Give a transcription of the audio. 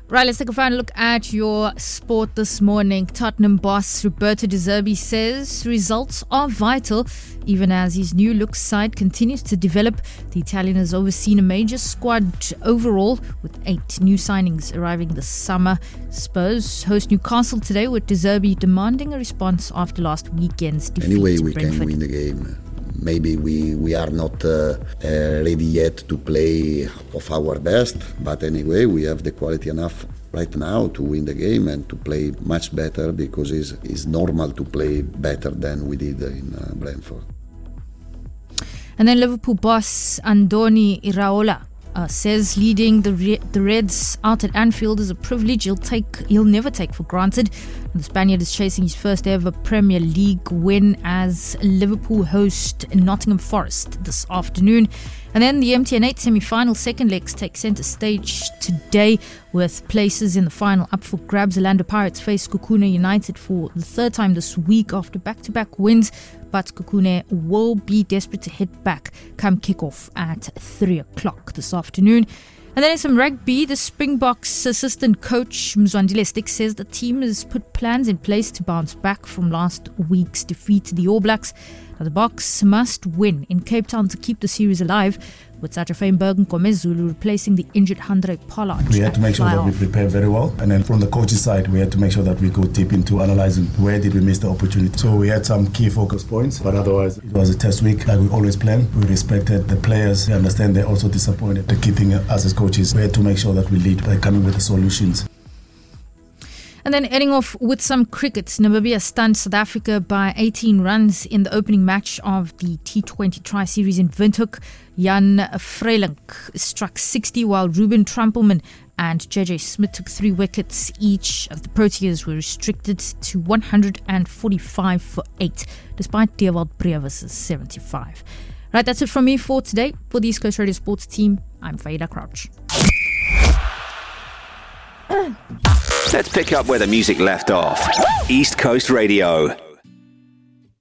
Right, let's take a final look at your sport this morning. Tottenham boss Roberto De Zerbi says results are vital. Even as his new look side continues to develop, the Italian has overseen a major squad overall with 8 new signings arriving this summer. Spurs host Newcastle today with De Zerbi demanding a response after last weekend's defeat Anyway, to we Brentford. can win the game. Maybe we are not ready yet to play of our best, but anyway, we have the quality enough right now to win the game and to play much better, because it's normal to play better than we did in Brentford. And then Liverpool boss Andoni Iraola says leading the Reds out at Anfield is a privilege he'll never take for granted. And the Spaniard is chasing his first ever Premier League win as Liverpool host Nottingham Forest this afternoon. And then the MTN 8 semi-final second legs take centre stage today, with places in the final up for grabs. Orlando Pirates face Kukune United for the third time this week after back-to-back wins, but Kukune will be desperate to hit back come kickoff at 3 o'clock this afternoon. And then in some rugby, the Springboks assistant coach Mzwandile Stick says the team has put plans in place to bounce back from last week's defeat to the All Blacks. Now, the Boks must win in Cape Town to keep the series alive, with Sacha Feinberg and Komezulu replacing the injured Handré Pollard. We had to make sure that we prepare very well, and then from the coach's side we had to make sure that we go deep into analysing where did we miss the opportunity. So we had some key focus points, but otherwise it was a test week like we always plan. We respected the players. They understand they're also disappointed. The key thing us as coaches, we had to make sure that we lead by coming with the solutions. And then heading off with some cricket, Namibia stunned South Africa by 18 runs in the opening match of the T20 Tri-Series in Windhoek. Jan Vreelinck struck 60 while Ruben Trampelman and JJ Smith took 3 wickets each, as the Proteas were restricted to 145 for 8, despite Dewald Brevis' 75. Right, that's it from me for today. For the East Coast Radio Sports team, I'm Faida Crouch. Let's pick up where the music left off. East Coast Radio.